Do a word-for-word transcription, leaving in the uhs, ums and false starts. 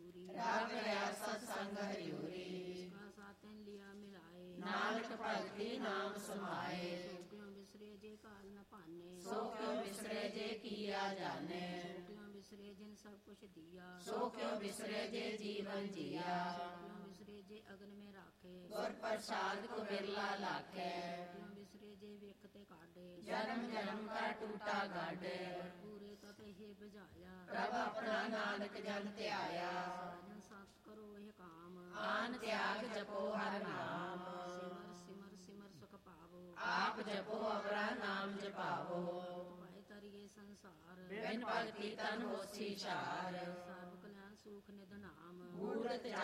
ਹਜ਼ੂਰੀ। ਰਗ ਲਿਆ ਸਤ ਸੰਗ ਹਰਿਊਰੀ। ਜਿਸਕਾ ਸਾਥਨ ਲਿਆ ਮਿਲਾਏ। ਨਾਨਕ ਭਗਤੀ ਨਾਮ ਸਮਾਏ। ਸੋ ਕਿਉ ਵਿਸਰੇ ਜੇ ਕਾਲ ਨ ਭਾਨੇ। ਸੋ ਕਿਉ ਵਿਸਰੇ ਜੇ ਕੀਆ ਜਾਣੇ। ਸੋ ਕਿਉ ਵਿਸਰੇ ਜਿਨ ਸਭ ਕੁਛ ਦੀਆ। ਸੋ ਕਿਉ ਵਿਸਰੇ ਜੇ ਜੀਵਨ ਜੀਆ। ਸੋ ਕਿਉ ਵਿਸਰੇ ਜੇ ਅਗਨ ਮੇ ਰਾਖੇ। ਗੁਰ ਪ੍ਰਸਾਦ ਕੋ ਬਿਰਲਾ ਲਾਖੈ। ਸੋ ਕਿਉ ਵਿਸਰੇ ਜੇ ਵੇਖ ਤੇ ਕਾਢੇ। ਜਨਮ ਜਨਮ ਕਾ ਟੂਟਾ ਗਾਢ। ਪੂਰੇ ਤਤ ਇਹ ਬੁਝਾਇਆ। ਪ੍ਰਭ ਆਪਣਾ ਨਾਨਕ ਜਨ ਧਿਆਇਆ। ਸਾਜਨ ਸਤ ਕਰੋ ਇਹ ਕਾਮ। ਆਨ ਤਿਆਗ ਜਪੋ ਹਰ ਨਾਮ। ਸਿਮਰ ਸਿਮਰ ਸਿਮਰ ਸੁਖ ਪਾਵੋ। ਆਪ ਜਪੋ ਅਵਰਾ ਨਾਮ ਜਪਾਵੋ। ਭਾਏ ਤਰੀਏ ਸੰਸਾਰ। ਬਿਨ ਭਗਤੀ ਤਨ ਹੋਸੀ ਛਾਰ। ਸਰਬ ਕਲਿਆਣ ਸੁਖ ਨਿਧ ਨਾਮ। ਮੂਰਤ